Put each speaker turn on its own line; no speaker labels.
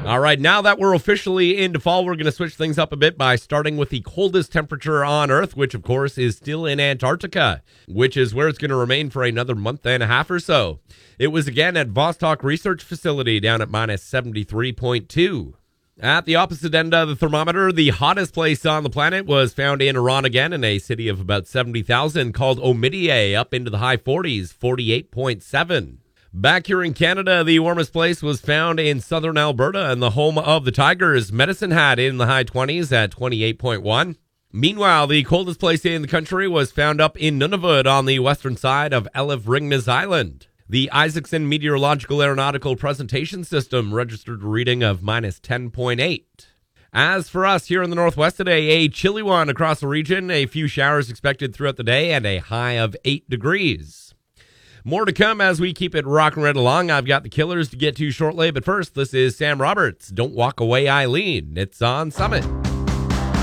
All right, now that we're officially into fall, we're going to switch things up a bit by starting with the coldest temperature on Earth, which, of course, is still in Antarctica, which is where it's going to remain for another month and a half or so. It was again at Vostok Research Facility down at minus 73.2. At the opposite end of the thermometer, the hottest place on the planet was found in Iran again, in a city of about 70,000 called Omidyeh, up into the high 40s, 48.7. Back here in Canada, the warmest place was found in southern Alberta and the home of the Tigers, Medicine Hat, in the high 20s at 28.1. Meanwhile, the coldest place in the country was found up in Nunavut on the western side of Elif Ringnes Island. The Isaacson Meteorological Aeronautical Presentation System registered a reading of minus 10.8. As for us here in the Northwest today, a chilly one across the region, a few showers expected throughout the day, and a high of 8 degrees. More to come as we keep it rocking right along. I've got the Killers to get to shortly, but first, this is Sam Roberts. Don't Walk Away, Eileen. It's on Summit.